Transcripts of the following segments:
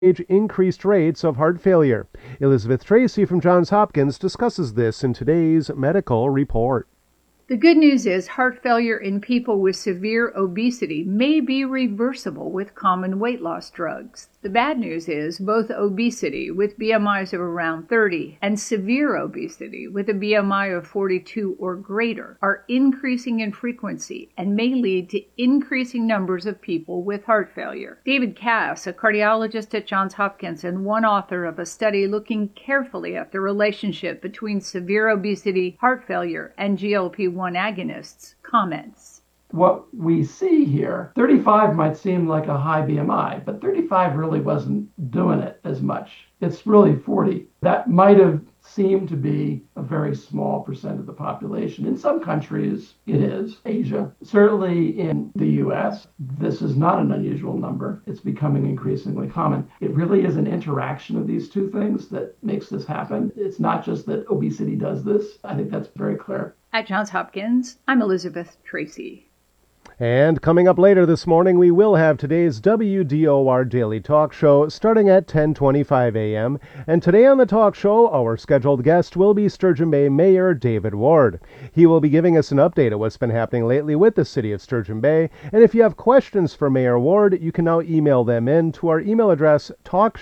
increased rates of heart failure. Elizabeth Tracy from Johns Hopkins discusses this in today's medical report. The good news is heart failure in people with severe obesity may be reversible with common weight loss drugs. The bad news is both obesity with BMIs of around 30 and severe obesity with a BMI of 42 or greater are increasing in frequency and may lead to increasing numbers of people with heart failure. David Cass, a cardiologist at Johns Hopkins and one author of a study looking carefully at the relationship between severe obesity, heart failure, and GLP-1 agonists, comments. What we see here, 35 might seem like a high BMI, but 35 really wasn't doing it as much. It's really 40. That might have seemed to be a very small percent of the population. In some countries, it is. Asia. Certainly in the US, this is not an unusual number. It's becoming increasingly common. It really is an interaction of these two things that makes this happen. It's not just that obesity does this. I think that's very clear. At Johns Hopkins, I'm Elizabeth Tracy. And coming up later this morning, we will have today's WDOR Daily Talk Show starting at 10:25 a.m. And today on the talk show, our scheduled guest will be Sturgeon Bay Mayor David Ward. He will be giving us an update of what's been happening lately with the city of Sturgeon Bay. And if you have questions for Mayor Ward, you can now email them in to our email address,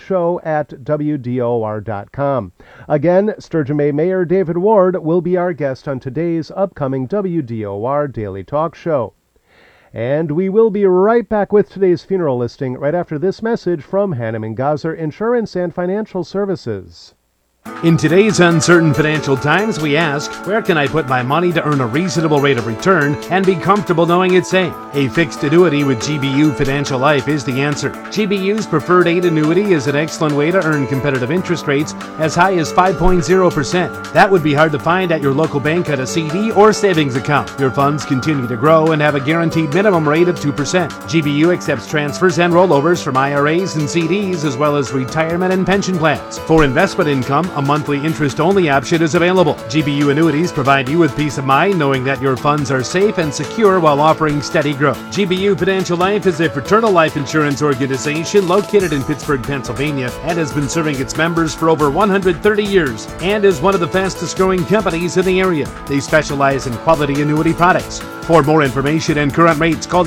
talkshow@wdor.com. Again, Sturgeon Bay Mayor David Ward will be our guest on today's upcoming WDOR Daily Talk Show. And we will be right back with today's funeral listing right after this message from Hanneman Gazer Insurance and Financial Services. In today's uncertain financial times, we ask, where can I put my money to earn a reasonable rate of return and be comfortable knowing it's safe? A fixed annuity with GBU Financial Life is the answer. GBU's Preferred 8 annuity is an excellent way to earn competitive interest rates as high as 5.0%. That would be hard to find at your local bank at a CD or savings account. Your funds continue to grow and have a guaranteed minimum rate of 2%. GBU accepts transfers and rollovers from IRAs and CDs as well as retirement and pension plans. For investment income, a monthly interest-only option is available. GBU annuities provide you with peace of mind knowing that your funds are safe and secure while offering steady growth. GBU Financial Life is a fraternal life insurance organization located in Pittsburgh, Pennsylvania, and has been serving its members for over 130 years and is one of the fastest-growing companies in the area. They specialize in quality annuity products. For more information and current rates, call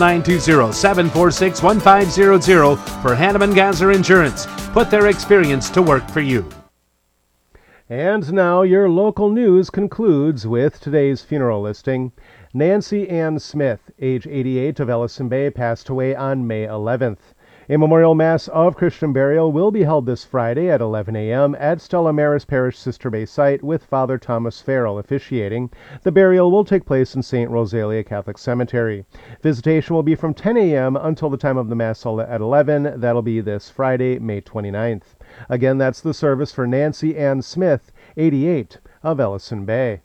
920-746-1500 for Hanneman Gazer Insurance. Put their experience to work for you. And now your local news concludes with today's funeral listing. Nancy Ann Smith, age 88, of Ellison Bay, passed away on May 11th. A memorial mass of Christian burial will be held this Friday at 11 a.m. at Stella Maris Parish Sister Bay site with Father Thomas Farrell officiating. The burial will take place in St. Rosalia Catholic Cemetery. Visitation will be from 10 a.m. until the time of the mass at 11. That'll be this Friday, May 29th. Again, that's the service for Nancy Ann Smith, 88, of Ellison Bay.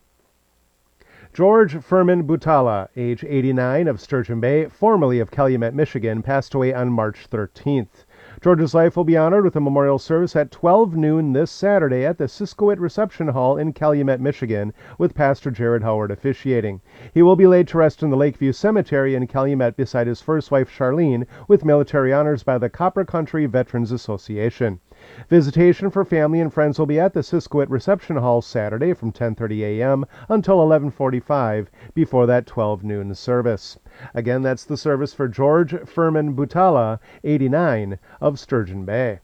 George Furman Butala, age 89, of Sturgeon Bay, formerly of Calumet, Michigan, passed away on March 13th. George's life will be honored with a memorial service at 12 noon this Saturday at the Siskowit Reception Hall in Calumet, Michigan, with Pastor Jared Howard officiating. He will be laid to rest in the Lakeview Cemetery in Calumet beside his first wife, Charlene, with military honors by the Copper Country Veterans Association. Visitation for family and friends will be at the Siskowit Reception Hall Saturday from 10:30 a.m. until 11:45 before that 12 noon service. Again, that's the service for George Furman Butala, 89, of Sturgeon Bay.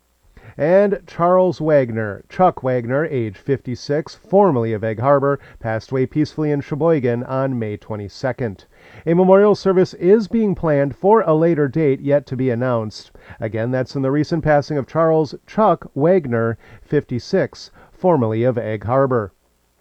And Charles Wagner, Chuck Wagner, age 56, formerly of Egg Harbor, passed away peacefully in Sheboygan on May 22nd. A memorial service is being planned for a later date yet to be announced. Again, that's in the recent passing of Charles Chuck Wagner, 56, formerly of Egg Harbor.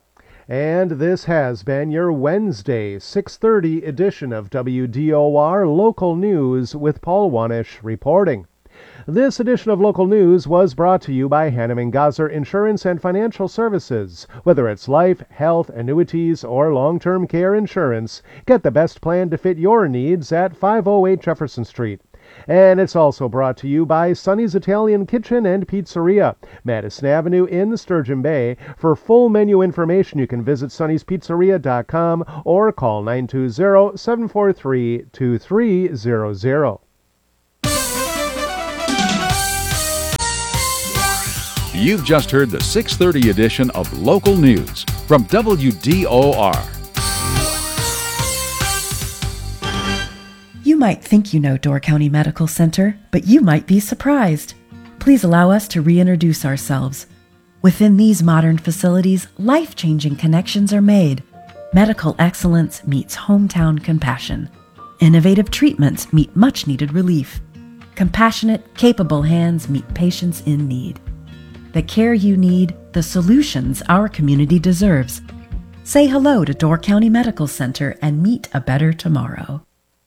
And this has been your Wednesday, 6:30 edition of WDOR Local News with Paul Wanish reporting. This edition of Local News was brought to you by Hanneman Gazer Insurance and Financial Services. Whether it's life, health, annuities, or long-term care insurance, get the best plan to fit your needs at 508 Jefferson Street. And it's also brought to you by Sonny's Italian Kitchen and Pizzeria, Madison Avenue in Sturgeon Bay. For full menu information, you can visit sonnyspizzeria.com or call 920-743-2300. You've just heard the 6:30 edition of Local News from WDOR. You might think you know Door County Medical Center, but you might be surprised. Please allow us to reintroduce ourselves. Within these modern facilities, life-changing connections are made. Medical excellence meets hometown compassion. Innovative treatments meet much-needed relief. Compassionate, capable hands meet patients in need. The care you need, the solutions our community deserves. Say hello to Door County Medical Center and meet a better tomorrow.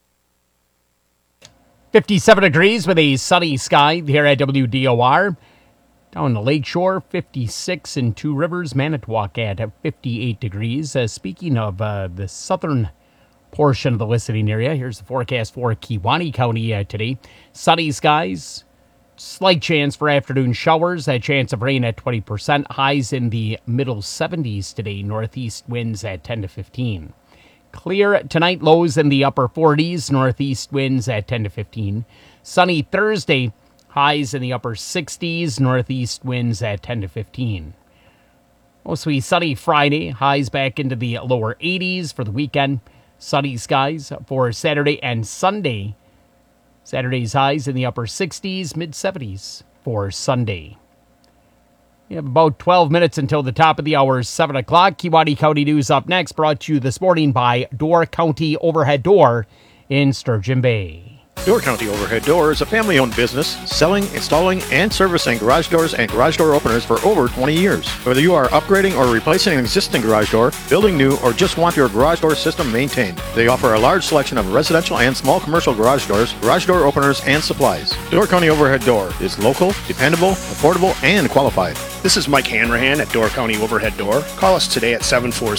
57 degrees with a sunny sky here at WDOR. Down the lakeshore, 56 in Two Rivers, Manitowoc at 58 degrees. Speaking of the southern portion of the listening area, here's the forecast for Kewaunee County today. Sunny skies, slight chance for afternoon showers, a chance of rain at 20%, highs in the middle 70s today, northeast winds at 10 to 15. Clear tonight, lows in the upper 40s, northeast winds at 10 to 15. Sunny Thursday, highs in the upper 60s, northeast winds at 10 to 15. Mostly sunny Friday, highs back into the lower 80s for the weekend. Sunny skies for Saturday and Sunday. Saturday's highs in the upper 60s, mid 70s for Sunday. We have about 12 minutes until the top of the hour, 7 o'clock. Kewaunee County News up next, brought to you this morning by Door County Overhead Door in Sturgeon Bay. Door County Overhead Door is a family-owned business selling, installing, and servicing garage doors and garage door openers for over 20 years. Whether you are upgrading or replacing an existing garage door, building new, or just want your garage door system maintained, they offer a large selection of residential and small commercial garage doors, garage door openers, and supplies. Door County Overhead Door is local, dependable, affordable, and qualified. This is Mike Hanrahan at Door County Overhead Door. Call us today at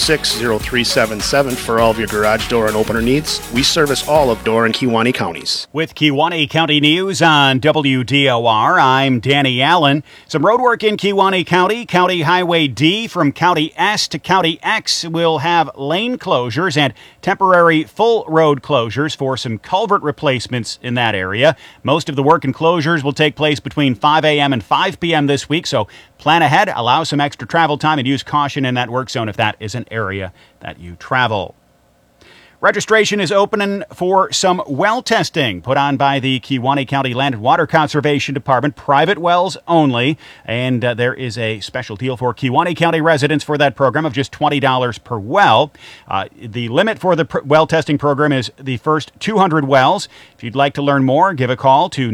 746-0377 for all of your garage door and opener needs. We service all of Door and Kewaunee counties. With Kewaunee County News on WDOR, I'm Danny Allen. Some road work in Kewaunee County. County Highway D from County S to County X will have lane closures and temporary full road closures for some culvert replacements in that area. Most of the work and closures will take place between 5 a.m. and 5 p.m. this week, so plan ahead, allow some extra travel time, and use caution in that work zone if that is an area that you travel. Registration is opening for some well testing put on by the Kewaunee County Land and Water Conservation Department, private wells only. And there is a special deal for Kewaunee County residents for that program of just $20 per well. The limit for the well testing program is the first 200 wells. If you'd like to learn more, give a call to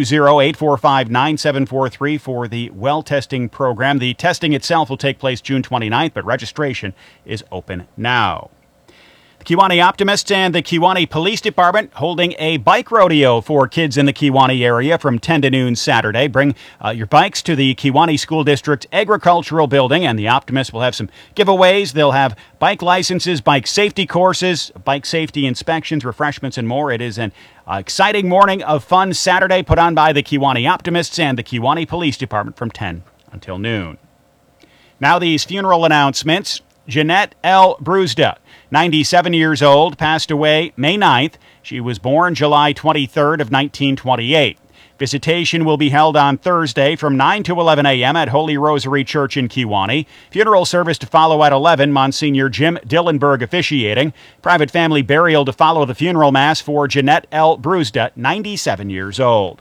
920-845-9743 for the well testing program. The testing itself will take place June 29th, but registration is open now. Kewaunee Optimists and the Kewaunee Police Department holding a bike rodeo for kids in the Kewaunee area from 10 to noon Saturday. Bring your bikes to the Kewaunee School District Agricultural Building, and the Optimists will have some giveaways. They'll have bike licenses, bike safety courses, bike safety inspections, refreshments, and more. It is an exciting morning of fun Saturday put on by the Kewaunee Optimists and the Kewaunee Police Department from 10 until noon. Now these funeral announcements. Jeanette L. Brusda, 97 years old, passed away May 9th. She was born July 23rd of 1928. Visitation will be held on Thursday from 9 to 11 a.m. at Holy Rosary Church in Kewaunee. Funeral service to follow at 11, Monsignor Jim Dillenberg officiating. Private family burial to follow the funeral mass for Jeanette L. Brusda, 97 years old.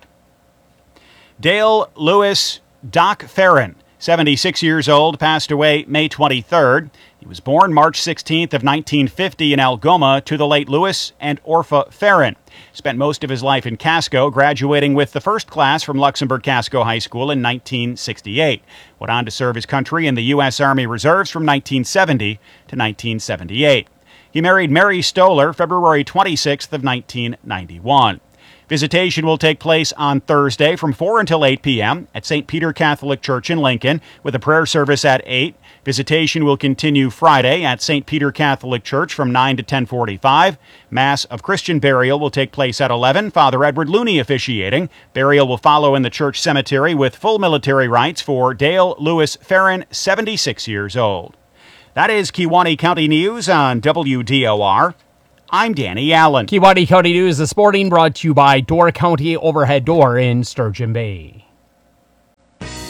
Dale Lewis Doc Farron, 76 years old, passed away May 23rd. He was born March 16th of 1950 in Algoma to the late Louis and Orpha Farron. Spent most of his life in Casco, graduating with the first class from Luxembourg Casco High School in 1968. Went on to serve his country in the U.S. Army Reserves from 1970 to 1978. He married Mary Stoller February 26th of 1991. Visitation will take place on Thursday from 4 until 8 p.m. at St. Peter Catholic Church in Lincoln, with a prayer service at 8. Visitation will continue Friday at St. Peter Catholic Church from 9 to 10:45. Mass of Christian burial will take place at 11. Father Edward Looney officiating. Burial will follow in the church cemetery with full military rites for Dale Lewis Farron, 76 years old. That is Kewaunee County News on WDOR. I'm Danny Allen. Kewaunee County News this morning brought to you by Door County Overhead Door in Sturgeon Bay.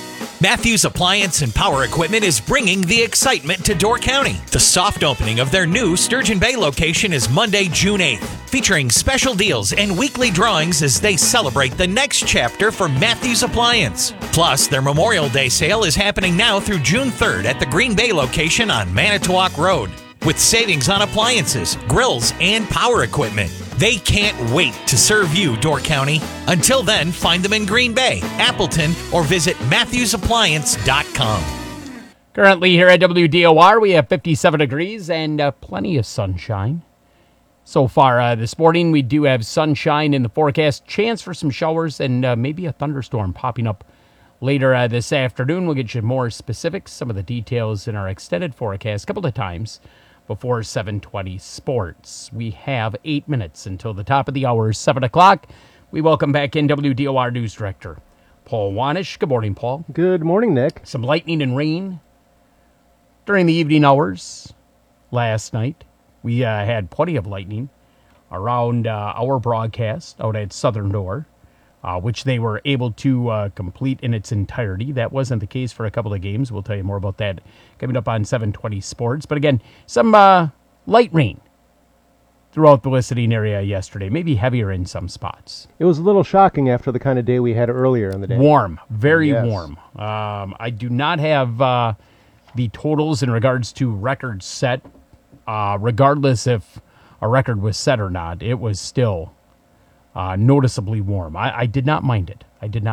Matthews Appliance and Power Equipment is bringing the excitement to Door County. The soft opening of their new Sturgeon Bay location is Monday, June 8th, featuring special deals and weekly drawings as they celebrate the next chapter for Matthews Appliance. Plus, their Memorial Day sale is happening now through June 3rd at the Green Bay location on Manitowoc Road, with savings on appliances, grills, and power equipment. They can't wait to serve you, Door County. Until then, find them in Green Bay, Appleton, or visit MatthewsAppliance.com. Currently here at WDOR, we have 57 degrees and plenty of sunshine. So far this morning, we do have sunshine in the forecast. Chance for some showers and maybe a thunderstorm popping up later this afternoon. We'll get you more specifics, some of the details in our extended forecast a couple of times before 7:20 sports. We have 8 minutes until the top of the hour, 7 o'clock. We welcome back in WDOR News Director Paul Wanish. Good morning, Paul. Good morning, Nick. Some lightning and rain during the evening hours last night. We had plenty of lightning around our broadcast out at Southern Door, which they were able to complete in its entirety. That wasn't the case for a couple of games. We'll tell you more about that coming up on 7:20 Sports. But again, some light rain throughout the listening area yesterday, maybe heavier in some spots. It was a little shocking after the kind of day we had earlier in the day. Warm, very warm. I do not have the totals in regards to records set. Regardless if a record was set or not, it was still noticeably warm. I did not mind it.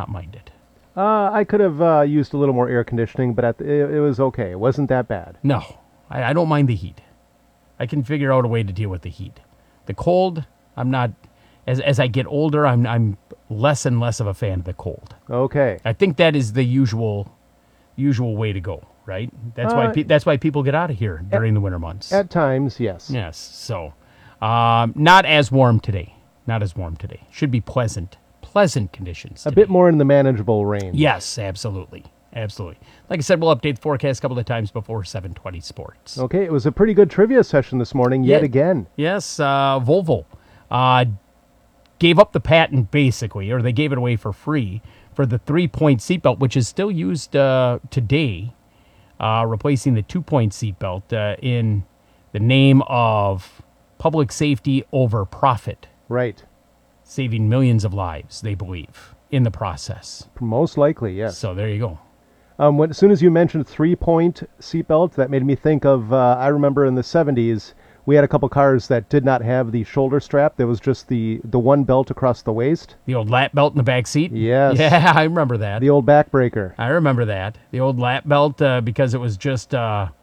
I could have used a little more air conditioning, but it was okay. It wasn't that bad. No, I don't mind the heat. I can figure out a way to deal with the heat. The cold, I'm not. As I get older, I'm less and less of a fan of the cold. Okay. I think that is the usual way to go, right? That's why people get out of here during the winter months. At times, yes. Yes. So, not as warm today. Should be pleasant conditions today. A bit more in the manageable range. Yes, absolutely. Like I said, we'll update the forecast a couple of times before 7:20 Sports. Okay, it was a pretty good trivia session this morning, yet again. Yes, Volvo gave up the patent, basically, or they gave it away for free, for the 3-point seatbelt, which is still used today, replacing the 2-point seatbelt in the name of public safety over profit. Right. Saving millions of lives, they believe, in the process. Most likely, yes. So there you go. As soon as you mentioned 3-point seatbelt, that made me think of, I remember in the 70s, we had a couple cars that did not have the shoulder strap. There was just the one belt across the waist. The old lap belt in the back seat? Yes. Yeah, I remember that. The old backbreaker. I remember that. The old lap belt, because it was just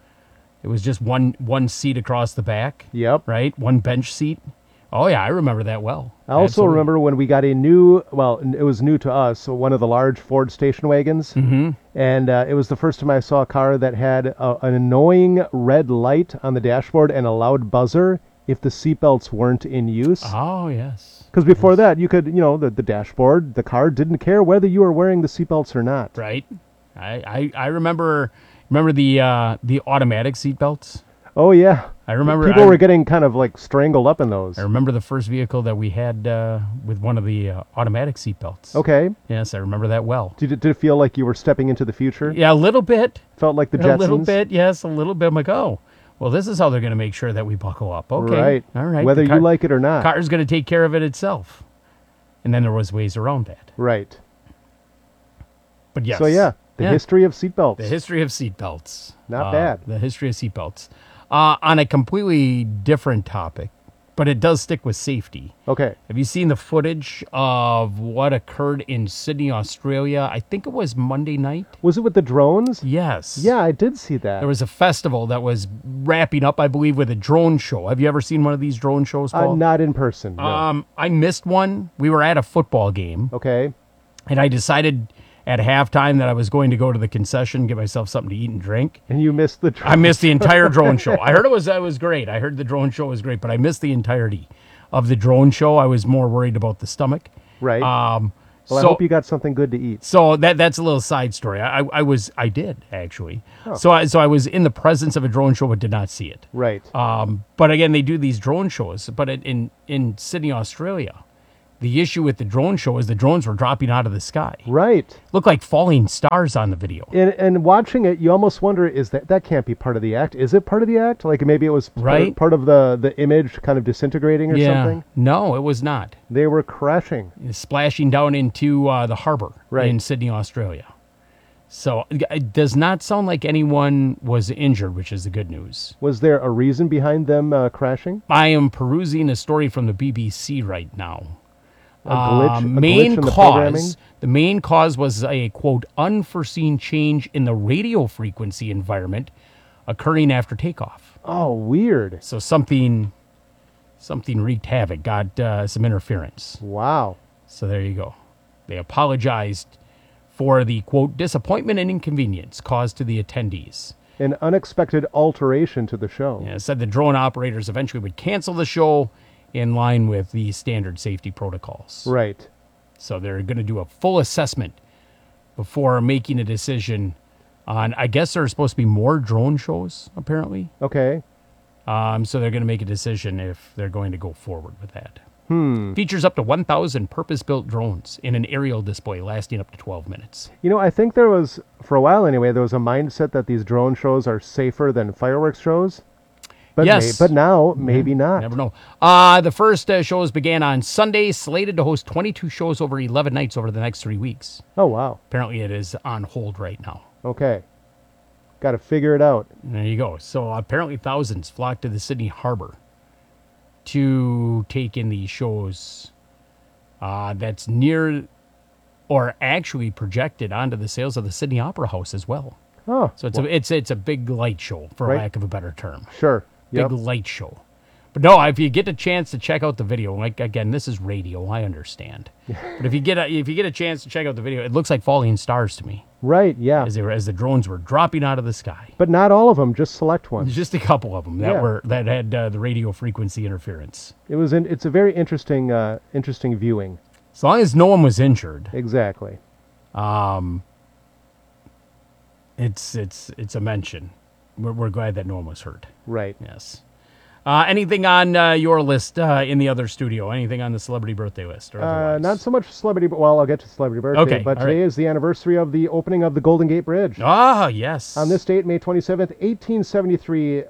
one seat across the back. Yep. Right? One bench seat. Oh, yeah, I remember that well. I also remember when we got it was new to us, so one of the large Ford station wagons. Mm-hmm. And it was the first time I saw a car that had an annoying red light on the dashboard and a loud buzzer if the seatbelts weren't in use. Oh, yes. Because before that, you could, the dashboard, the car didn't care whether you were wearing the seatbelts or not. Right. I remember the automatic seatbelts. Oh, yeah. I remember people were getting kind of like strangled up in those. I remember the first vehicle that we had with one of the automatic seatbelts. Okay. Yes, I remember that well. Did it feel like you were stepping into the future? Yeah, a little bit. Felt like the Jetsons? A little bit, yes, a little bit. I'm like, oh, well, this is how they're going to make sure that we buckle up. Okay. Right. All right. Whether you like it or not. Car's going to take care of it itself. And then there was ways around that. Right. But yes. So, yeah, the history of seatbelts. The history of seatbelts. Not bad. The history of seatbelts. On a completely different topic, but it does stick with safety. Okay. Have you seen the footage of what occurred in Sydney, Australia? I think it was Monday night. Was it with the drones? Yes. Yeah, I did see that. There was a festival that was wrapping up, I believe, with a drone show. Have you ever seen one of these drone shows, Paul? Not in person, no. I missed one. We were at a football game. Okay. And I decided at halftime that I was going to go to the concession, get myself something to eat and drink. And you missed the drone I missed the entire drone show. I heard it was great. I heard the drone show was great, but I missed the entirety of the drone show. I was more worried about the stomach. Right. Well, I hope you got something good to eat. So that's a little side story. I did actually. Oh. So I was in the presence of a drone show, but did not see it. Right. But again, they do these drone shows, but in Sydney, Australia, The issue with the drone show is the drones were dropping out of the sky. Right. Looked like falling stars on the video. And watching it, you almost wonder, is that can't be part of the act? Is it part of the act? Like maybe it was part of the image kind of disintegrating or something? No, it was not. They were crashing. Splashing down into the harbor in Sydney, Australia. So it does not sound like anyone was injured, which is the good news. Was there a reason behind them crashing? I am perusing a story from the BBC right now. A glitch in the programming? The main cause was a, quote, unforeseen change in the radio frequency environment occurring after takeoff. Oh, weird. So something wreaked havoc, got some interference. Wow. So there you go. They apologized for the, quote, disappointment and inconvenience caused to the attendees. An unexpected alteration to the show. Yeah, it said the drone operators eventually would cancel the show in line with the standard safety protocols. Right. So they're going to do a full assessment before making a decision on, I guess there are supposed to be more drone shows, apparently. Okay. So they're going to make a decision if they're going to go forward with that. Features up to 1,000 purpose-built drones in an aerial display lasting up to 12 minutes. You know, I think there was, for a while anyway, there was a mindset that these drone shows are safer than fireworks shows. But yes. But now, maybe not. Never know. The first shows began on Sunday, slated to host 22 shows over 11 nights over the next 3 weeks. Oh, wow. Apparently it is on hold right now. Okay. Got to figure it out. There you go. So apparently thousands flocked to the Sydney Harbor to take in these shows that's near or actually projected onto the sails of the Sydney Opera House as well. Oh. So it's a big light show, for lack of a better term. Sure. Big light show. But no, if you get a chance to check out the video, like again, this is radio, I understand. But if you get a chance to check out the video, it looks like falling stars to me. Right, yeah. As the drones were dropping out of the sky. But not all of them, just select ones. Just a couple of them that had the radio frequency interference. It's a very interesting viewing. As long as no one was injured. Exactly. It's a mention. We're glad that no one was hurt. Right. Yes. Anything on your list in the other studio? Anything on the celebrity birthday list? Or not so much celebrity, but I'll get to celebrity birthday. Okay, but today is the anniversary of the opening of the Golden Gate Bridge. Ah, yes. On this date, May 27th, 1873,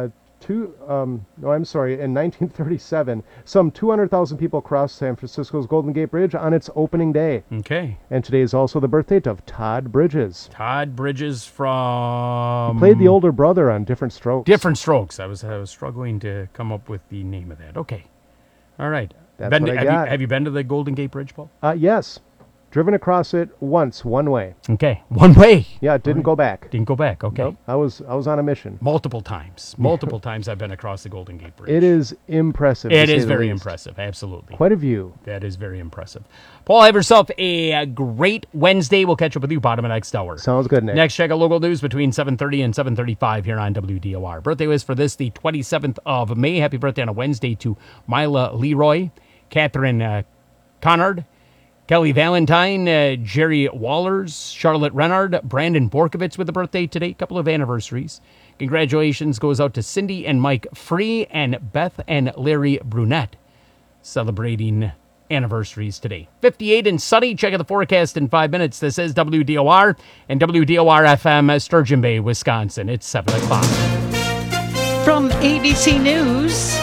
in 1937, some 200,000 people crossed San Francisco's Golden Gate Bridge on its opening day. Okay. And today is also the birth date of Todd Bridges. Todd Bridges from... He played the older brother on Different Strokes. Different Strokes. I was struggling to come up with the name of that. Okay. All right. That's what I got. Have you been to the Golden Gate Bridge, Paul? Yes. Driven across it once, one way. Okay, one way. Yeah, it didn't go back. Didn't go back. Okay. Nope. I was on a mission. Multiple times I've been across the Golden Gate Bridge. It is impressive. It is very impressive. Absolutely. Quite a view. That is very impressive. Paul, have yourself a great Wednesday. We'll catch up with you bottom of next hour. Sounds good, Nick. Next, check out local news between 7:30 and 7:35 here on WDOR. Birthday was for this, the 27th of May. Happy birthday on a Wednesday to Mila Leroy, Catherine Connard, Kelly Valentine, Jerry Wallers, Charlotte Renard, Brandon Borkovitz with a birthday today. A couple of anniversaries. Congratulations goes out to Cindy and Mike Free and Beth and Larry Brunette celebrating anniversaries today. 58 and sunny. Check out the forecast in 5 minutes. This is WDOR and WDOR FM, Sturgeon Bay, Wisconsin. It's 7 o'clock. From ABC News,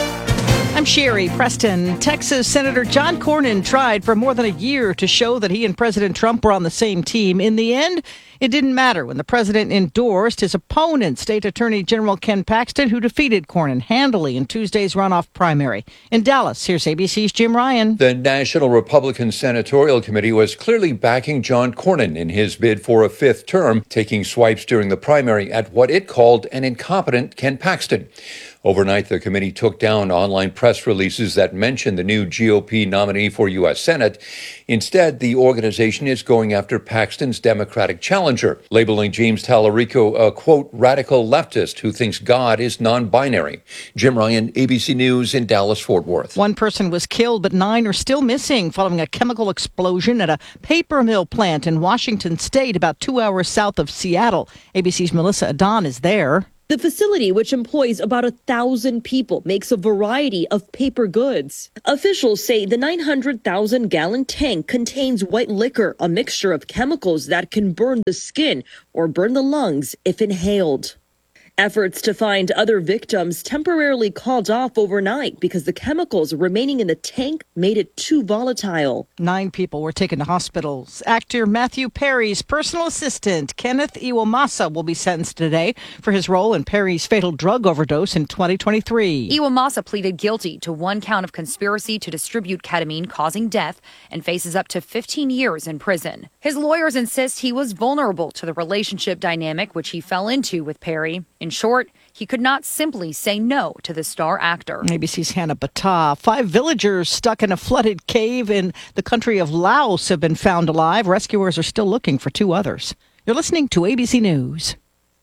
I'm Sherry Preston. Texas Senator John Cornyn tried for more than a year to show that he and President Trump were on the same team. In the end, it didn't matter when the president endorsed his opponent, State Attorney General Ken Paxton, who defeated Cornyn handily in Tuesday's runoff primary. In Dallas, here's ABC's Jim Ryan. The National Republican Senatorial Committee was clearly backing John Cornyn in his bid for a fifth term, taking swipes during the primary at what it called an incompetent Ken Paxton. Overnight, the committee took down online press releases that mentioned the new GOP nominee for U.S. Senate. Instead, the organization is going after Paxton's Democratic challenger, labeling James Tallarico a, quote, radical leftist who thinks God is non-binary. Jim Ryan, ABC News in Dallas-Fort Worth. One person was killed, but 9 are still missing following a chemical explosion at a paper mill plant in Washington State, about 2 hours south of Seattle. ABC's Melissa Adon is there. The facility, which employs about 1,000 people, makes a variety of paper goods. Officials say the 900,000-gallon tank contains white liquor, a mixture of chemicals that can burn the skin or burn the lungs if inhaled. Efforts to find other victims temporarily called off overnight because the chemicals remaining in the tank made it too volatile. 9 people were taken to hospitals. Actor Matthew Perry's personal assistant, Kenneth Iwamasa, will be sentenced today for his role in Perry's fatal drug overdose in 2023. Iwamasa pleaded guilty to 1 count of conspiracy to distribute ketamine causing death and faces up to 15 years in prison. His lawyers insist he was vulnerable to the relationship dynamic which he fell into with Perry. In short, he could not simply say no to the star actor. ABC's Hannah Bata. 5 villagers stuck in a flooded cave in the country of Laos have been found alive. Rescuers are still looking for 2 others. You're listening to ABC News.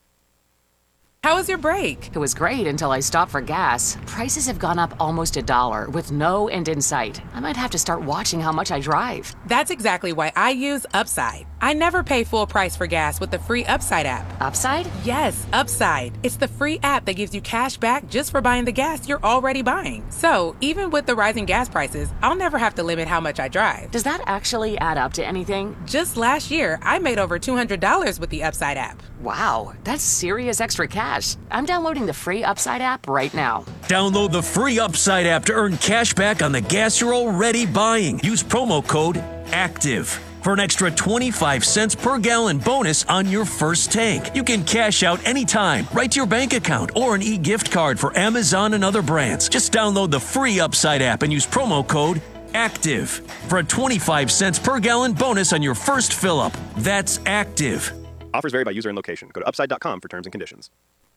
How was your break? It was great until I stopped for gas. Prices have gone up almost $1 with no end in sight. I might have to start watching how much I drive. That's exactly why I use Upside. I never pay full price for gas with the free Upside app. Upside? Yes, Upside. It's the free app that gives you cash back just for buying the gas you're already buying. So, even with the rising gas prices, I'll never have to limit how much I drive. Does that actually add up to anything? Just last year, I made over $200 with the Upside app. Wow, that's serious extra cash. I'm downloading the free Upside app right now. Download the free Upside app to earn cash back on the gas you're already buying. Use promo code ACTIVE for an extra 25 cents per gallon bonus on your first tank. You can cash out anytime, right to your bank account, or an e-gift card for Amazon and other brands. Just download the free Upside app and use promo code ACTIVE for a 25 cents per gallon bonus on your first fill-up. That's ACTIVE. Offers vary by user and location. Go to upside.com for terms and conditions.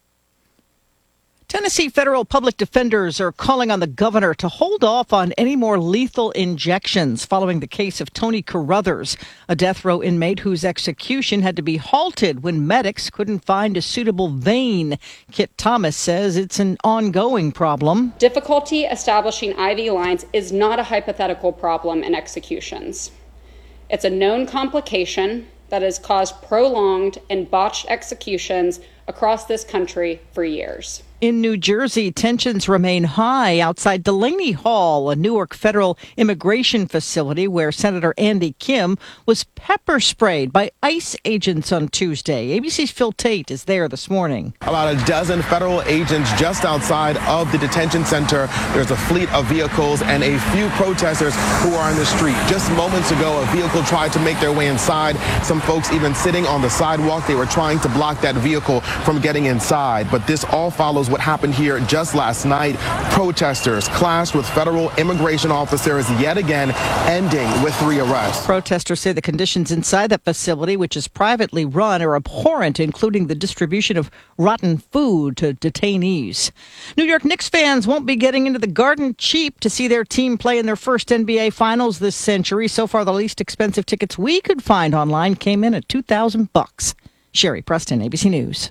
Tennessee federal public defenders are calling on the governor to hold off on any more lethal injections following the case of Tony Carruthers, a death row inmate whose execution had to be halted when medics couldn't find a suitable vein. Kit Thomas says it's an ongoing problem. Difficulty establishing IV lines is not a hypothetical problem in executions. It's a known complication that has caused prolonged and botched executions across this country for years. In New Jersey, tensions remain high outside Delaney Hall, a Newark federal immigration facility where Senator Andy Kim was pepper sprayed by ICE agents on Tuesday. ABC's Phil Tate is there this morning. About a dozen federal agents just outside of the detention center. There's a fleet of vehicles and a few protesters who are on the street. Just moments ago, a vehicle tried to make their way inside. Some folks even sitting on the sidewalk. They were trying to block that vehicle from getting inside. But this all follows what happened here just last night. Protesters clashed with federal immigration officers yet again, ending with 3 arrests. Protesters say the conditions inside that facility, which is privately run, are abhorrent, including the distribution of rotten food to detainees. New York Knicks fans won't be getting into the Garden cheap to see their team play in their first NBA Finals this century. So far, the least expensive tickets we could find online came in at $2,000. Sherry Preston, ABC News.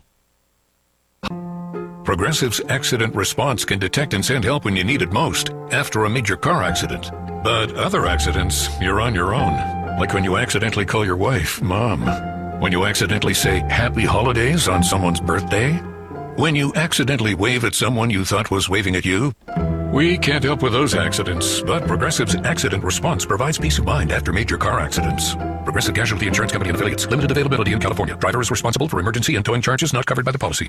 Progressive's accident response can detect and send help when you need it most, after a major car accident. But other accidents, you're on your own. Like when you accidentally call your wife Mom. When you accidentally say Happy Holidays on someone's birthday. When you accidentally wave at someone you thought was waving at you. We can't help with those accidents, but Progressive's accident response provides peace of mind after major car accidents. Progressive Casualty Insurance Company and affiliates. Limited availability in California. Driver is responsible for emergency and towing charges not covered by the policy.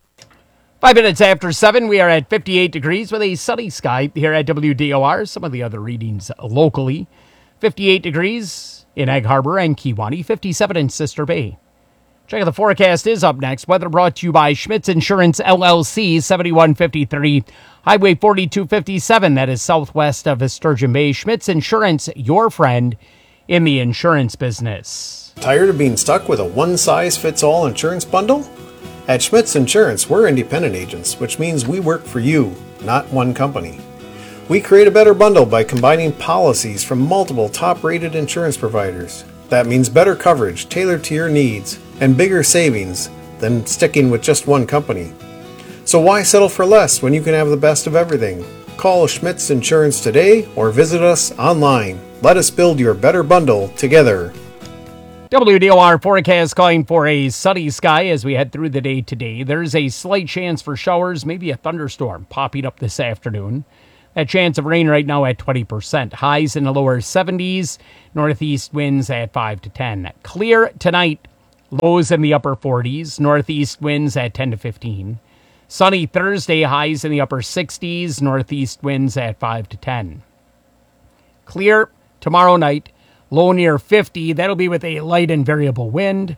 5 minutes after 7, we are at 58 degrees with a sunny sky here at WDOR. Some of the other readings locally. 58 degrees in Egg Harbor and Kewaunee, 57 in Sister Bay. Check out the forecast is up next. Weather brought to you by Schmitz Insurance, LLC, 7153 Highway 4257. That is southwest of Sturgeon Bay. Schmitz Insurance, your friend in the insurance business. Tired of being stuck with a one-size-fits-all insurance bundle? At Schmitz Insurance, we're independent agents, which means we work for you, not one company. We create a better bundle by combining policies from multiple top-rated insurance providers. That means better coverage tailored to your needs and bigger savings than sticking with just one company. So why settle for less when you can have the best of everything? Call Schmitz Insurance today or visit us online. Let us build your better bundle together. WDOR forecast calling for a sunny sky as we head through the day today. There's a slight chance for showers, maybe a thunderstorm popping up this afternoon. That chance of rain right now at 20%. Highs in the lower 70s. Northeast winds at 5 to 10. Clear tonight. Lows in the upper 40s. Northeast winds at 10 to 15. Sunny Thursday. Highs in the upper 60s. Northeast winds at 5 to 10. Clear tomorrow night. Low near 50. That'll be with a light and variable wind.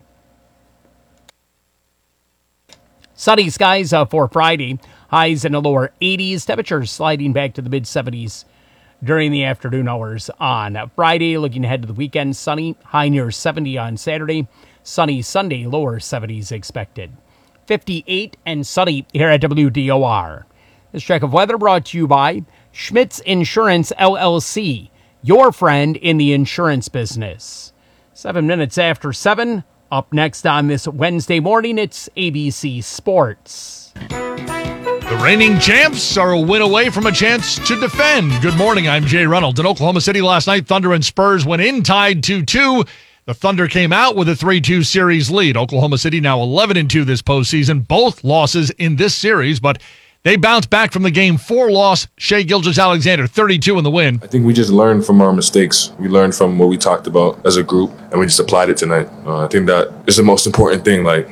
Sunny skies for Friday. Highs in the lower 80s. Temperatures sliding back to the mid-70s during the afternoon hours on Friday. Looking ahead to the weekend, sunny. High near 70 on Saturday. Sunny Sunday, lower 70s expected. 58 and sunny here at WDOR. This check of weather brought to you by Schmitz Insurance, LLC. Your friend in the insurance business. 7 minutes after 7. Up next on this Wednesday morning, it's ABC Sports. The reigning champs are a win away from a chance to defend. Good morning, I'm Jay Reynolds. In Oklahoma City last night, Thunder and Spurs went in tied 2-2. The Thunder came out with a 3-2 series lead. Oklahoma City now 11-2 this postseason. Both losses in this series, but they bounced back from the Game 4 loss. Shai Gilgeous-Alexander, 32 in the win. I think we just learned from our mistakes. We learned from what we talked about as a group, and we just applied it tonight. I think that is the most important thing. Like,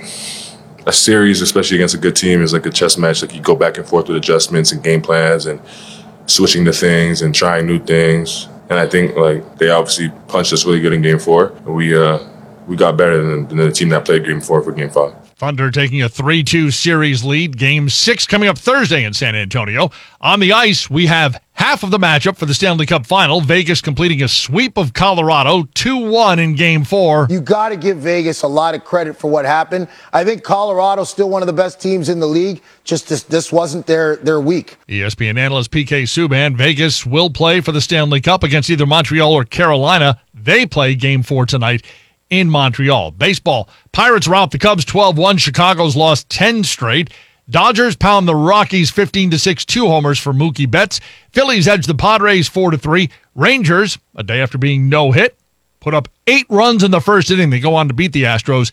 a series, especially against a good team, is like a chess match. Like, you go back and forth with adjustments and game plans and switching to things and trying new things. And I think, like, they obviously punched us really good in Game 4. And we got better than the team that played Game 4 for Game 5. Thunder taking a 3-2 series lead. Game 6 coming up Thursday in San Antonio. On the ice, we have half of the matchup for the Stanley Cup Final. Vegas completing a sweep of Colorado, 2-1 in Game 4. You got to give Vegas a lot of credit for what happened. I think Colorado's still one of the best teams in the league. Just this wasn't their week. ESPN analyst PK Subban. Vegas will play for the Stanley Cup against either Montreal or Carolina. They play Game 4 tonight in Montreal. Baseball. Pirates rout the Cubs 12-1. Chicago's lost 10 straight. Dodgers pound the Rockies 15-6, 2 homers for Mookie Betts. Phillies edge the Padres 4-3. Rangers, a day after being no-hit, put up 8 runs in the first inning. They go on to beat the Astros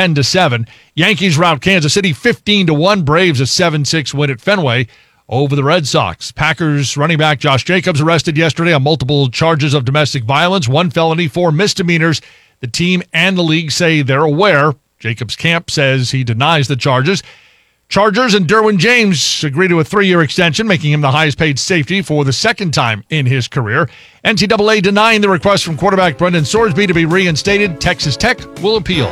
10-7. Yankees rout Kansas City 15-1. Braves a 7-6 win at Fenway over the Red Sox. Packers running back Josh Jacobs arrested yesterday on multiple charges of domestic violence, 1 felony, 4 misdemeanors. The team and the league say they're aware. Jacobs' camp says he denies the charges. Chargers and Derwin James agree to a 3-year extension, making him the highest-paid safety for the second time in his career. NCAA denying the request from quarterback Brendan Sorsby to be reinstated. Texas Tech will appeal.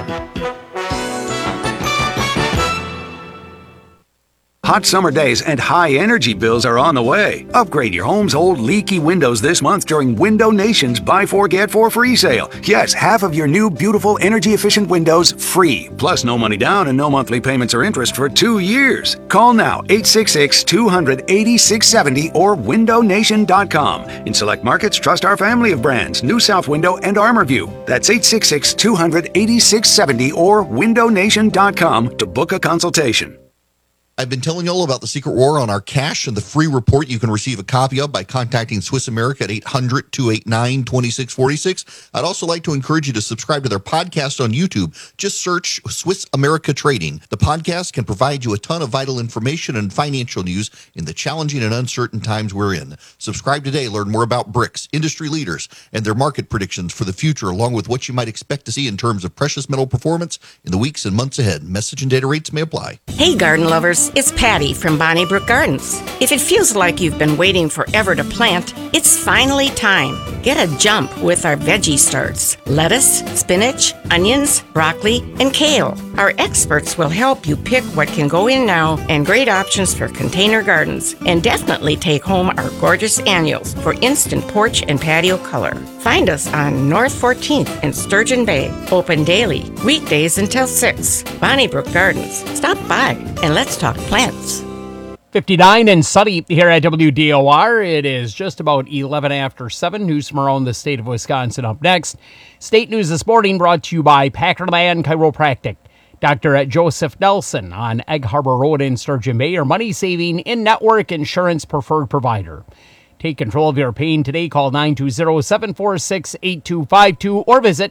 Hot summer days and high energy bills are on the way. Upgrade your home's old leaky windows this month during Window Nation's Buy 4 Get 4 free sale. Yes, half of your new beautiful energy efficient windows free. Plus no money down and no monthly payments or interest for 2 years. Call now 866-200-8670 or windownation.com. In select markets, trust our family of brands, New South Window and ArmorView. That's 866-200-8670 or windownation.com to book a consultation. I've been telling you all about the Secret War on our cash and the free report you can receive a copy of by contacting Swiss America at 800-289-2646. I'd also like to encourage you to subscribe to their podcast on YouTube. Just search Swiss America Trading. The podcast can provide you a ton of vital information and financial news in the challenging and uncertain times we're in. Subscribe today. Learn more about BRICS, industry leaders, and their market predictions for the future, along with what you might expect to see in terms of precious metal performance in the weeks and months ahead. Message and data rates may apply. Hey, garden lovers. It's Patty from Bonnybrook Gardens. If it feels like you've been waiting forever to plant, it's finally time. Get a jump with our veggie starts. Lettuce, spinach, onions, broccoli, and kale. Our experts will help you pick what can go in now and great options for container gardens. And definitely take home our gorgeous annuals for instant porch and patio color. Find us on North 14th in Sturgeon Bay. Open daily, weekdays until 6. Bonnybrook Gardens. Stop by and let's talk plants. 59 and sunny here at WDOR. It is just about 11 after 7. News from around the state of Wisconsin up next. State news this morning brought to you by Packerman Chiropractic. Dr. Joseph Nelson on Egg Harbor Road in Sturgeon Bay, your money-saving in-network insurance preferred provider. Take control of your pain today. Call 920-746-8252 or visit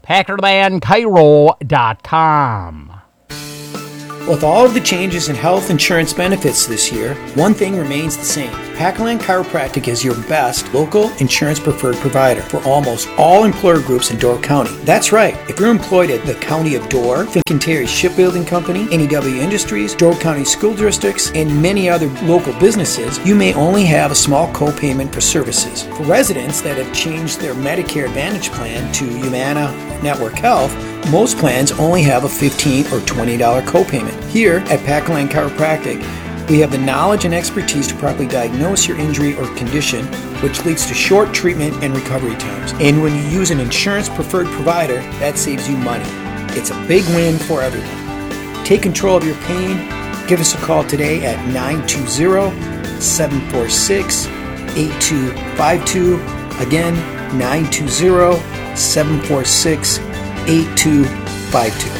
PackerlandCairo.com. With all of the changes in health insurance benefits this year, one thing remains the same. Packland Chiropractic is your best local insurance preferred provider for almost all employer groups in Door County. That's right. If you're employed at the County of Door, Fincantieri Shipbuilding Company, NEW Industries, Door County School Districts, and many other local businesses, you may only have a small co-payment for services. For residents that have changed their Medicare Advantage plan to Humana Network Health, most plans only have a $15 or $20 copayment. Here at Packland Chiropractic, we have the knowledge and expertise to properly diagnose your injury or condition, which leads to short treatment and recovery times. And when you use an insurance-preferred provider, that saves you money. It's a big win for everyone. Take control of your pain. Give us a call today at 920-746-8252. Again, 920-746-8252.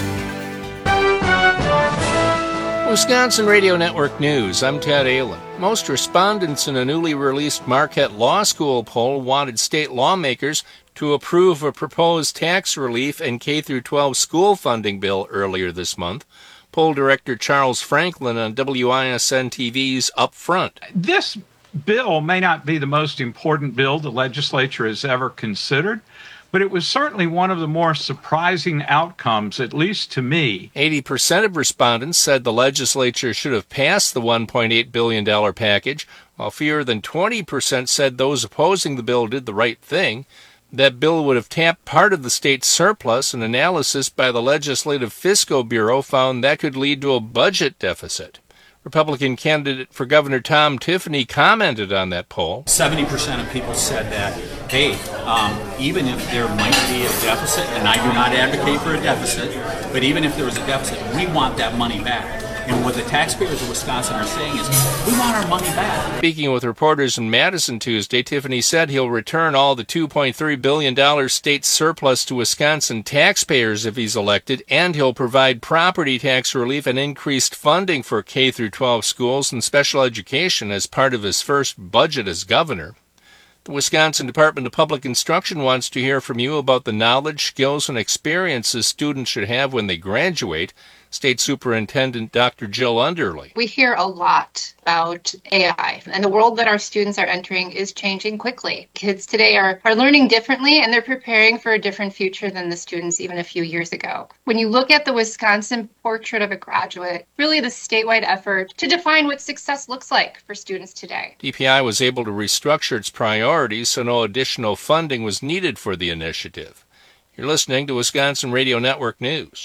Wisconsin Radio Network News, I'm Ted Allen. Most respondents in a newly released Marquette Law School poll wanted state lawmakers to approve a proposed tax relief and K-12 school funding bill earlier this month. Poll director Charles Franklin on WISN TV's Up Front. This bill may not be the most important bill the legislature has ever considered, but it was certainly one of the more surprising outcomes, at least to me. 80% of respondents said the legislature should have passed the $1.8 billion package, while fewer than 20% said those opposing the bill did the right thing. That bill would have tapped part of the state's surplus. An analysis by the Legislative Fiscal Bureau found that could lead to a budget deficit. Republican candidate for Governor Tom Tiffany commented on that poll. 70% of people said that, hey, even if there might be a deficit, and I do not advocate for a deficit, but even if there was a deficit, we want that money back. And what the taxpayers of Wisconsin are saying is, we want our money back. Speaking with reporters in Madison Tuesday, Tiffany said he'll return all the $2.3 billion state surplus to Wisconsin taxpayers if he's elected, and he'll provide property tax relief and increased funding for K-12 schools and special education as part of his first budget as governor. The Wisconsin Department of Public Instruction wants to hear from you about the knowledge, skills, and experiences students should have when they graduate. State Superintendent Dr. Jill Underley. We hear a lot about AI, and the world that our students are entering is changing quickly. Kids today are learning differently, and they're preparing for a different future than the students even a few years ago. When you look at the Wisconsin Portrait of a Graduate, really the statewide effort to define what success looks like for students today. DPI was able to restructure its priorities, so no additional funding was needed for the initiative. You're listening to Wisconsin Radio Network News.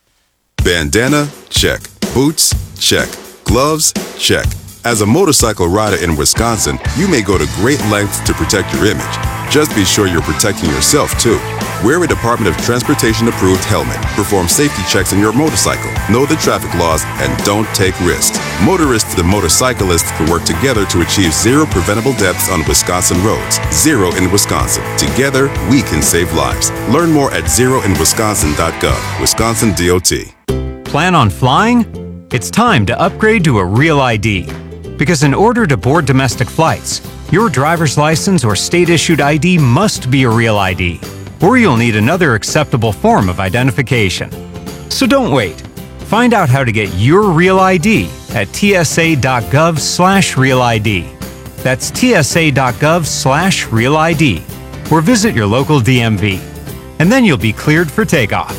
Bandana? Check. Boots? Check. Gloves? Check. As a motorcycle rider in Wisconsin, you may go to great lengths to protect your image. Just be sure you're protecting yourself, too. Wear a Department of Transportation-approved helmet. Perform safety checks on your motorcycle. Know the traffic laws and don't take risks. Motorists and motorcyclists can work together to achieve zero preventable deaths on Wisconsin roads. Zero in Wisconsin. Together, we can save lives. Learn more at zeroinwisconsin.gov. Wisconsin DOT. Plan on flying? It's time to upgrade to a Real ID. Because in order to board domestic flights, your driver's license or state-issued ID must be a Real ID, or you'll need another acceptable form of identification. So don't wait. Find out how to get your Real ID at tsa.gov/Real ID. That's tsa.gov/Real ID, or visit your local DMV. And then you'll be cleared for takeoff.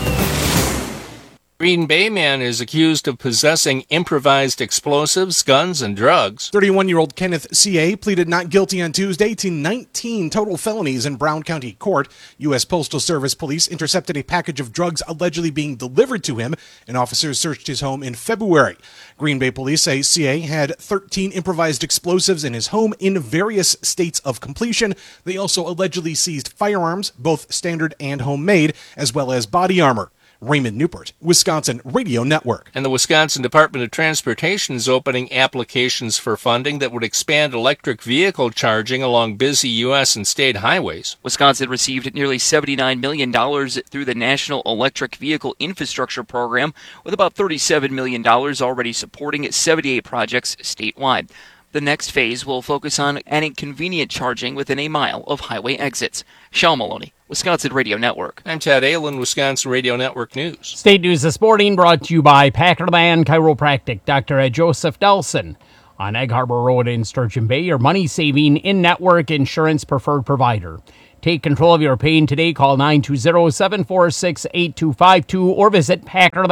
Green Bay man is accused of possessing improvised explosives, guns, and drugs. 31-year-old Kenneth C.A. pleaded not guilty on Tuesday to 19 total felonies in Brown County Court. U.S. Postal Service police intercepted a package of drugs allegedly being delivered to him, and officers searched his home in February. Green Bay police say C.A. had 13 improvised explosives in his home in various states of completion. They also allegedly seized firearms, both standard and homemade, as well as body armor. Raymond Newport, Wisconsin Radio Network. And the Wisconsin Department of Transportation is opening applications for funding that would expand electric vehicle charging along busy U.S. and state highways. Wisconsin received nearly $79 million through the National Electric Vehicle Infrastructure Program, with about $37 million already supporting 78 projects statewide. The next phase will focus on adding convenient charging within a mile of highway exits. Shel Maloney, Wisconsin Radio Network. I'm Ted Allen, Wisconsin Radio Network News. State News this morning brought to you by Packerland Chiropractic, Dr. Joseph Nelson on Egg Harbor Road in Sturgeon Bay, your money-saving in-network insurance preferred provider. Take control of your pain today. Call 920-746-8252 or visit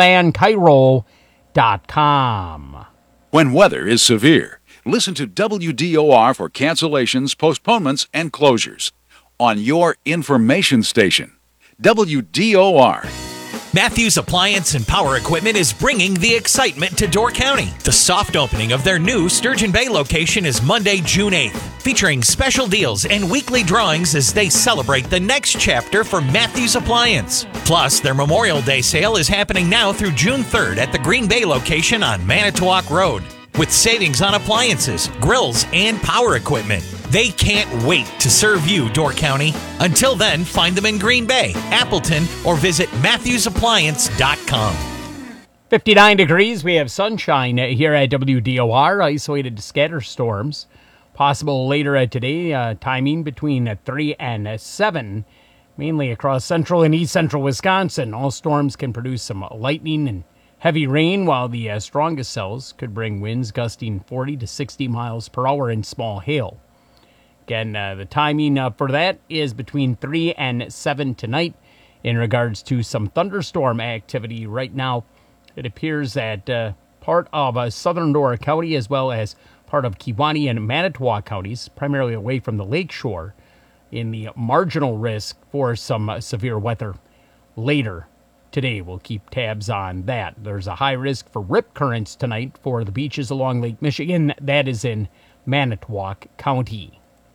PackerlandChiro.com. When weather is severe, listen to WDOR for cancellations, postponements, and closures on your information station, WDOR. Matthews Appliance and Power Equipment is bringing the excitement to Door County. The soft opening of their new Sturgeon Bay location is Monday, June 8th, featuring special deals and weekly drawings as they celebrate the next chapter for Matthews Appliance. Plus, their Memorial Day sale is happening now through June 3rd at the Green Bay location on Manitowoc Road, with savings on appliances, grills, and power equipment. They can't wait to serve you, Door County. Until then, find them in Green Bay, Appleton, or visit MatthewsAppliance.com. 59 degrees. We have sunshine here at WDOR. Isolated scatter storms possible later today. Timing between 3 and 7, mainly across central and east central Wisconsin. All storms can produce some lightning and heavy rain, while the strongest cells could bring winds gusting 40 to 60 miles per hour and small hail. Again, the timing for that is between 3 and 7 tonight. In regards to some thunderstorm activity right now, it appears that part of southern Door County as well as part of Kewaunee and Manitowoc counties, primarily away from the lakeshore, in the marginal risk for some severe weather later today. We'll keep tabs on that. There's a high risk for rip currents tonight for the beaches along Lake Michigan. That is in Manitowoc County.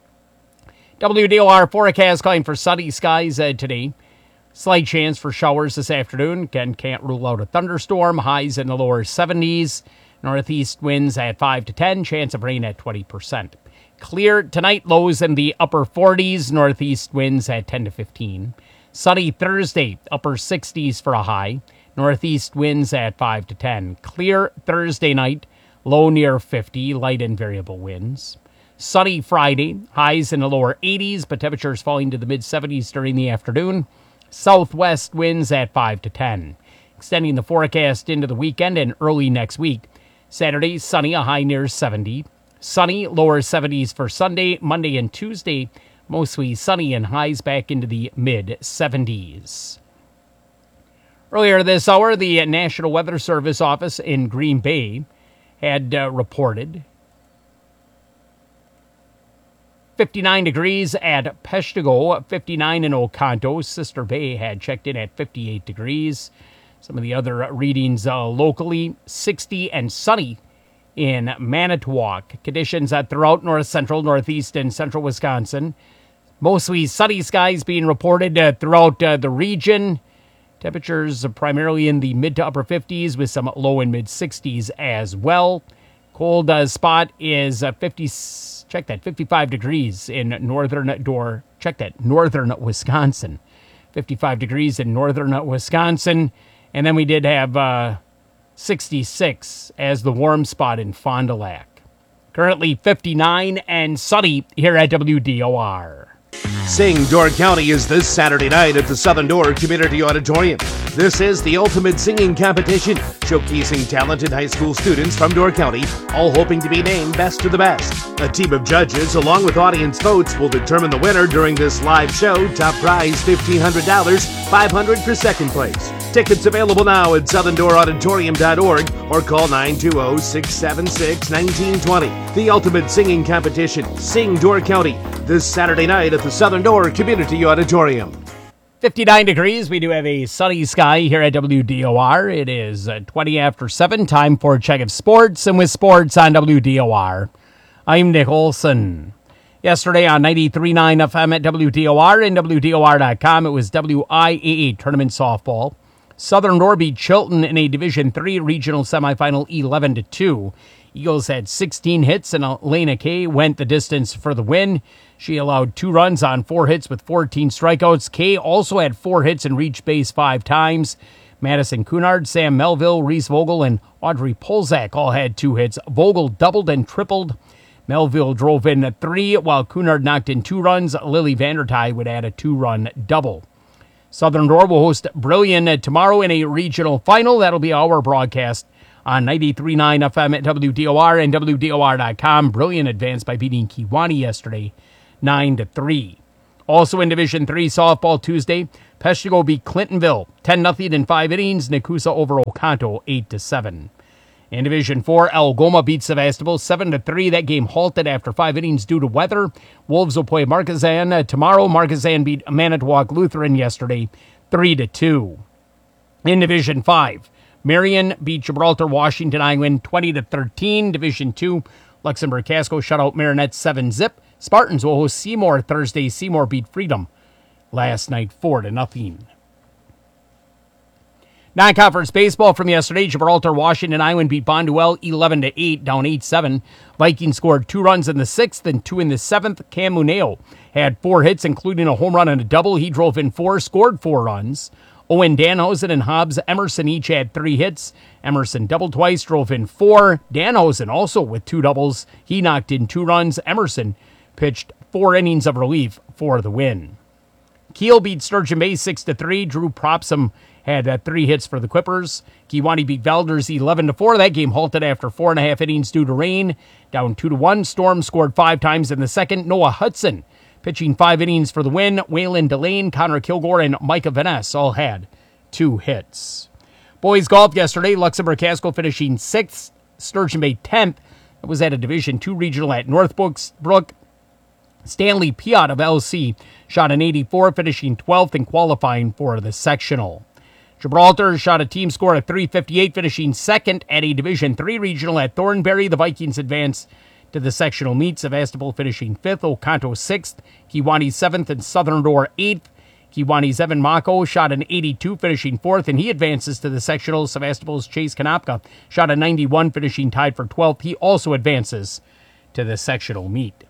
WDOR forecast calling for sunny skies today. Slight chance for showers this afternoon. Again, can't rule out a thunderstorm. Highs in the lower 70s. Northeast winds at 5 to 10. Chance of rain at 20%. Clear tonight. Lows in the upper 40s. Northeast winds at 10 to 15. Sunny Thursday. Upper 60s for a high. Northeast winds at 5 to 10. Clear Thursday night. Low near 50. Light and variable winds. Sunny Friday, highs in the lower 80s, but temperatures falling to the mid-70s during the afternoon. Southwest winds at 5 to 10. Extending the forecast into the weekend and early next week. Saturday, sunny, a high near 70. Sunny, lower 70s for Sunday, Monday, and Tuesday. Mostly sunny and highs back into the mid-70s. Earlier this hour, the National Weather Service office in Green Bay had reported 59 degrees at Peshtigo, 59 in Oconto. Sister Bay had checked in at 58 degrees. Some of the other readings locally, 60 and sunny in Manitowoc. Conditions throughout north central, northeast, and central Wisconsin. Mostly sunny skies being reported throughout the region. Temperatures primarily in the mid to upper 50s with some low and mid 60s as well. Cold spot is 55 degrees in northern Wisconsin. 55 degrees in northern Wisconsin. And then we did have 66 as the warm spot in Fond du Lac. Currently 59 and sunny here at WDOR. Sing Door County is this Saturday night at the Southern Door Community Auditorium. This is the ultimate singing competition, showcasing talented high school students from Door County, all hoping to be named Best of the Best. A team of judges, along with audience votes, will determine the winner during this live show. Top prize $1,500, $500 for second place. Tickets available now at southerndoorauditorium.org or call 920-676-1920. The ultimate singing competition, Sing Door County, this Saturday night at the Southern Door Community Auditorium. 59 degrees. We do have a sunny sky here at WDOR. It is 20 after 7. Time for a check of sports. And with sports on WDOR, I'm Nick Olson. Yesterday on 93.9 FM at WDOR and WDOR.com, it was WIAA Tournament Softball. Southern Door beat Chilton in a Division III regional semifinal 11-2. Eagles had 16 hits, and Elena Kay went the distance for the win. She allowed 2 runs on 4 hits with 14 strikeouts. Kay also had 4 hits and reached base 5 times. Madison Cunard, Sam Melville, Reese Vogel, and Audrey Polzak all had 2 hits. Vogel doubled and tripled. Melville drove in 3, while Cunard knocked in 2 runs. Lily Vandertye would add a 2-run double. Southern Door will host Brillion tomorrow in a regional final. That'll be our broadcast on 93.9 FM at WDOR and WDOR.com. Brillion advanced by beating Kewanee yesterday 9-3. Also in Division 3 softball Tuesday, Peshtigo beat Clintonville 10-0 in 5 innings. Nakusa over Oconto 8-7. In Division 4, Algoma beat Sevastopol 7-3. That game halted after 5 innings due to weather. Wolves will play Marquezan tomorrow. Marquezan beat Manitowoc Lutheran yesterday 3-2. In Division 5, Marion beat Gibraltar Washington Island 20-13. Division 2, Luxembourg Casco shut out Marinette 7-0. Spartans will host Seymour Thursday. Seymour beat Freedom last night 4-0. Non-conference baseball from yesterday. Gibraltar Washington Island beat Bonduelle 11-8, down 8-7. Vikings scored 2 runs in the 6th and 2 in the 7th. Cam Muneo had 4 hits, including a home run and a double. He drove in 4, scored 4 runs. Owen Danhausen and Hobbs Emerson each had 3 hits. Emerson doubled twice, drove in 4. Danhausen also with 2 doubles. He knocked in 2 runs. Emerson pitched 4 innings of relief for the win. Kiel beat Sturgeon Bay 6-3. Drew Propsom had 3 hits for the Quippers. Kewanee beat Valders 11-4. That game halted after 4.5 innings due to rain. Down 2-1. Storm scored 5 times in the second. Noah Hudson pitching 5 innings for the win. Waylon Delane, Connor Kilgore, and Micah Vaness all had 2 hits. Boys golf yesterday. Luxembourg Casco finishing 6th. Sturgeon Bay 10th. It was at a Division II regional at Northbrook. Stanley Piot of LC shot an 84, finishing 12th and qualifying for the sectional. Gibraltar shot a team score of 358, finishing 2nd at a Division III regional at Thornbury. The Vikings advance to the sectional meet. Sevastopol finishing 5th, Oconto 6th, Kewanee 7th, and Southern Door 8th. Kewanee's Evan Mako shot an 82, finishing 4th, and he advances to the sectional. Sevastopol's Chase Konopka shot a 91, finishing tied for 12th. He also advances to the sectional meet.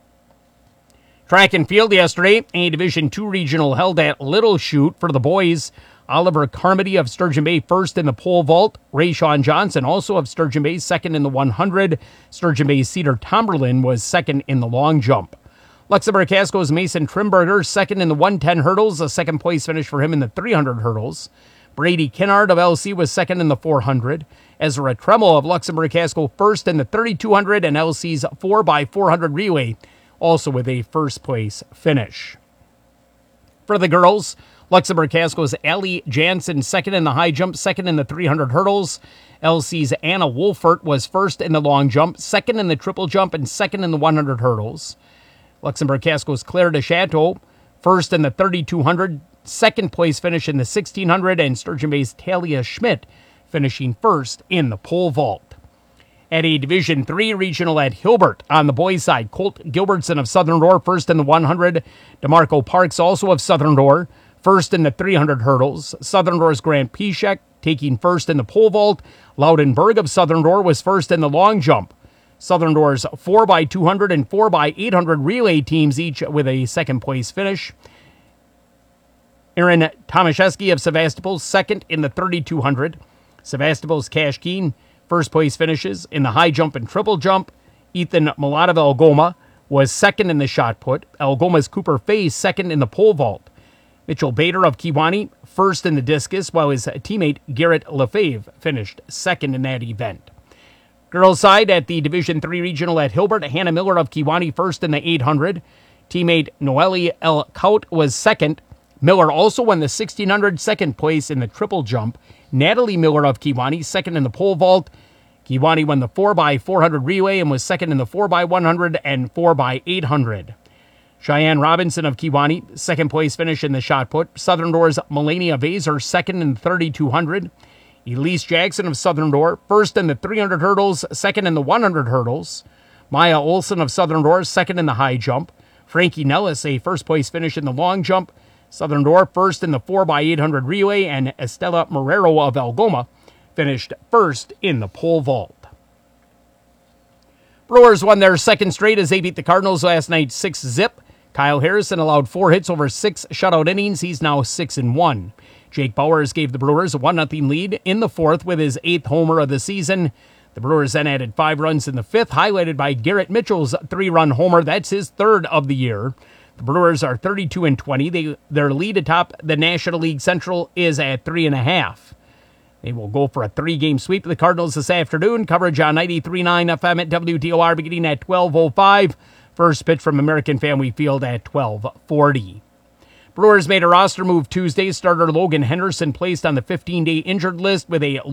Track and field yesterday, a Division II regional held at Little Chute for the boys. Oliver Carmody of Sturgeon Bay first in the pole vault. Rayshawn Johnson, also of Sturgeon Bay, second in the 100. Sturgeon Bay's Cedar Tomberlin was second in the long jump. Luxembourg Casco's Mason Trimberger second in the 110 hurdles. A second place finish for him in the 300 hurdles. Brady Kinnard of LC was second in the 400. Ezra Tremmel of Luxembourg Casco first in the 3200 and LC's 4x400 relay, also with a first place finish. For the girls, Luxembourg Casco's Ellie Jansen second in the high jump, second in the 300 hurdles. LC's Anna Wolfert was first in the long jump, second in the triple jump, and second in the 100 hurdles. Luxembourg Casco's Claire de Chateau first in the 3200, second place finish in the 1600, and Sturgeon Bay's Talia Schmidt finishing first in the pole vault. At a Division III regional at Hilbert on the boys' side, Colt Gilbertson of Southern Door first in the 100. DeMarco Parks also of Southern Door first in the 300 hurdles. Southern Door's Grant Piszek taking first in the pole vault. Loudenberg of Southern Door was first in the long jump. Southern Door's 4x200 and 4x800 relay teams each with a second place finish. Aaron Tomaszewski of Sevastopol second in the 3200. Sevastopol's Cash Keen first place finishes in the high jump and triple jump. Ethan Malott of Algoma was second in the shot put. Algoma's Cooper Faye second in the pole vault. Mitchell Bader of Kewanee first in the discus, while his teammate Garrett Lefebvre finished second in that event. Girls side at the Division III regional at Hilbert, Hannah Miller of Kewanee first in the 800. Teammate Noelle L. Kaut was second. Miller also won the 1600, second place in the triple jump. Natalie Miller of Kewanee second in the pole vault. Kewanee won the 4x400 relay and was second in the 4x100 and 4x800. Cheyenne Robinson of Kewanee, second place finish in the shot put. Southern Door's Melania Vaser, second in the 3200. Elise Jackson of Southern Door, first in the 300 hurdles, second in the 100 hurdles. Maya Olson of Southern Door, second in the high jump. Frankie Nellis, a first place finish in the long jump. Southern Door, first in the 4x800 relay, and Estela Marrero of Algoma finished first in the pole vault. Brewers won their second straight as they beat the Cardinals last night 6-0. Kyle Harrison allowed 4 hits over 6 shutout innings. He's now 6-1. Jake Bowers gave the Brewers a 1-0 lead in the fourth with his 8th homer of the season. The Brewers then added 5 runs in the 5th, highlighted by Garrett Mitchell's 3-run homer. That's his 3rd of the year. The Brewers are 32-20. Their lead atop the National League Central is at 3.5. They will go for a 3-game sweep of the Cardinals this afternoon. Coverage on 93.9 FM at WDOR beginning at 12:05. First pitch from American Family Field at 12:40. Brewers made a roster move Tuesday. Starter Logan Henderson placed on the 15-day injured list with a